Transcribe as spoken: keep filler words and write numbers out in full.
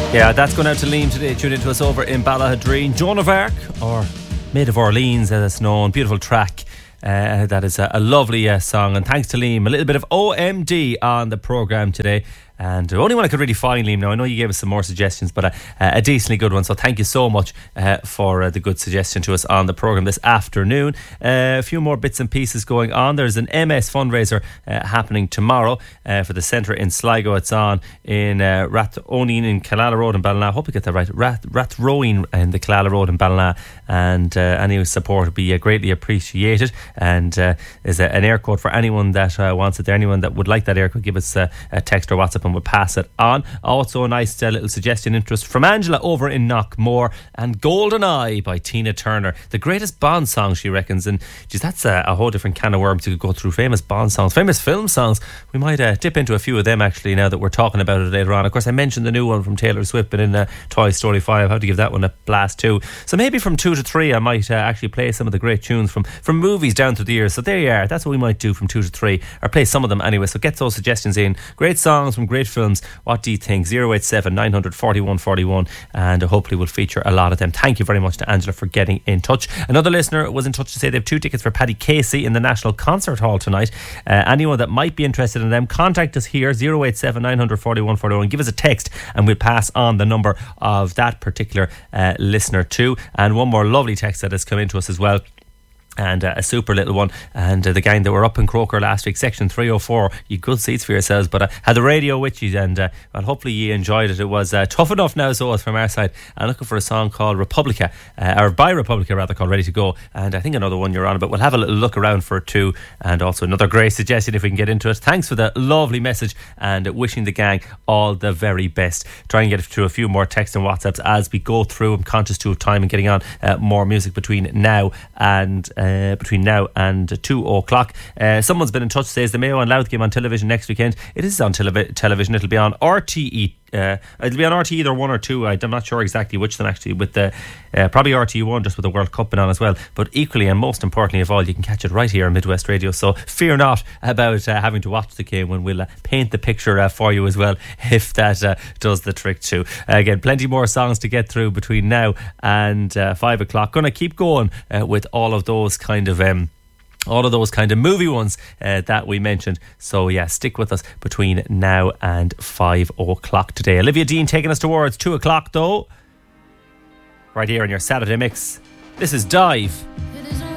Yeah, that's going out to Liam today. Tune into us over in Ballahadreen. Joan of Arc, or Maid of Orleans as it's known. Beautiful track. Uh, that is a, a lovely uh, song. And thanks to Liam. A little bit of O M D on the programme today. And the only one I could really find, Liam, now I know you gave us some more suggestions, but a, a decently good one, so thank you so much uh, for uh, the good suggestion to us on the programme this afternoon. Uh, a few more bits and pieces going on. There's an M S fundraiser uh, happening tomorrow uh, for the centre in Sligo. It's on in uh, Rathoneen in Killala Road in Ballina. I hope I get that right. Rath- Rathroeen in the Killala Road in Ballina. And uh, any support would be uh, greatly appreciated. And uh, there's a, an air code for anyone that uh, wants it there. Anyone that would like that air code, give us uh, a text or WhatsApp and we'll pass it on. Also a nice uh, little suggestion interest from Angela over in Knockmore, and Golden Eye by Tina Turner, the greatest Bond song, she reckons. And geez, that's a, a whole different can of worms to go through. Famous Bond songs, famous film songs. We might uh, dip into a few of them actually now that we're talking about it later on. Of course, I mentioned the new one from Taylor Swift, but in uh, Toy Story five, I have to give that one a blast too. So maybe from two to three I might uh, actually play some of the great tunes from, from movies down through the years. So there you are, that's what we might do from two to three, or play some of them anyway. So get those suggestions in. Great songs from great films. What do you think? zero eight seven nine hundred forty-one forty-one, and hopefully we'll feature a lot of them. Thank you very much to Angela for getting in touch. Another listener was in touch to say they have two tickets for Paddy Casey in the National Concert Hall tonight. Uh, anyone that might be interested in them, contact us here, zero eight seven nine hundred forty-one forty-one, and give us a text and we'll pass on the number of that particular uh, listener too. And one more lovely text that has come into us as well, and uh, a super little one. And uh, the gang that were up in Croker last week, section three oh four, you good seats for yourselves, but I uh, had the radio with you, and uh, well, hopefully you enjoyed it. It was uh, tough enough now, so from our side. I'm looking for a song called Republica, uh, or by Republica rather, called Ready to Go, and I think another one you're on, but we'll have a little look around for it too. And also another great suggestion if we can get into it. Thanks for the lovely message, and uh, wishing the gang all the very best. Try and get through a few more texts and WhatsApps as we go through. I'm conscious too of time and getting on uh, more music between now and uh, between now and two o'clock. Uh, someone's been in touch, says the Mayo and Louth game on television next weekend. It is on televi- television. It'll be on R T E. Uh, it'll be on R T E either one or two. I'm not sure exactly which then actually, with the uh, probably R T E one, just with the World Cup on as well. But equally and most importantly of all, you can catch it right here on Midwest Radio. So fear not about uh, having to watch the game, when we'll uh, paint the picture uh, for you as well, if that uh, does the trick too. Uh, again, plenty more songs to get through between now and uh, five o'clock. Gonna keep going uh, with all of those kind of um, all of those kind of movie ones uh, that we mentioned. So yeah, stick with us between now and five o'clock today. Olivia Dean taking us towards two o'clock though, right here on your Saturday Mix. This is Dive.